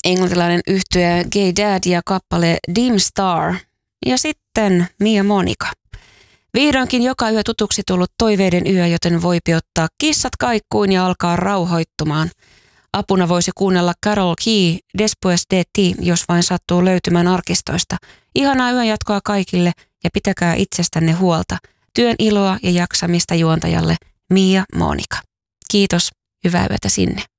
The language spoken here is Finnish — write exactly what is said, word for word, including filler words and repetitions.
englantilainen yhtye Gay Dad ja kappale Dim Star. Ja sitten Mia Monika. Vihdoinkin joka yö tutuksi tullut toiveiden yö, joten voipi ottaa kissat kaikkuun ja alkaa rauhoittumaan. Apuna voisi kuunnella Carol Key, Después de ti, jos vain sattuu löytymään arkistoista. Ihanaa yönjatkoa kaikille ja pitäkää itsestänne huolta. Työn iloa ja jaksamista juontajalle Mia Monika. Kiitos, hyvää yötä sinne.